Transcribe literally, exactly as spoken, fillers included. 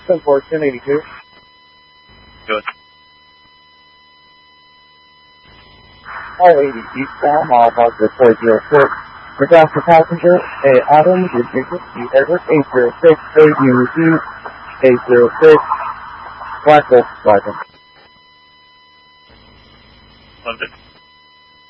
ten four, ten eighty-two. Good. All eighty eastbound, mile marker four zero six. Request for passenger, A. Adams, Jacob, E. Edward, eight zero six, A. U Z, eight zero six, Black Wolf, Black Wolf. London.